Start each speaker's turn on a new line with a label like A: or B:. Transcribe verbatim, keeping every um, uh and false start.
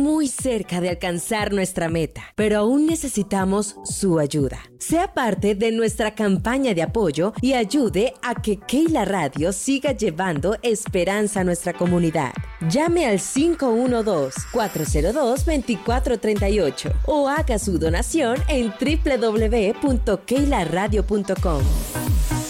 A: muy cerca de alcanzar nuestra meta, pero aún necesitamos su ayuda. Sea parte de nuestra campaña de apoyo y ayude a que Keila Radio siga llevando esperanza a nuestra comunidad. Llame al cinco uno dos, cuatro cero dos, dos cuatro tres ocho o haga su donación en doble u doble u doble u punto keila radio punto com.